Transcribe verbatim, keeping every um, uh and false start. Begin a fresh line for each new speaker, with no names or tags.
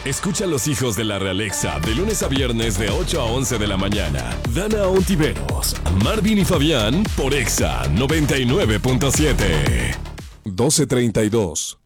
Escucha a los hijos de la Realexa de lunes a viernes de ocho a once de la mañana. Dana Ontiveros, Marvin y Fabián por Exa noventa y nueve punto siete. doce treinta y dos.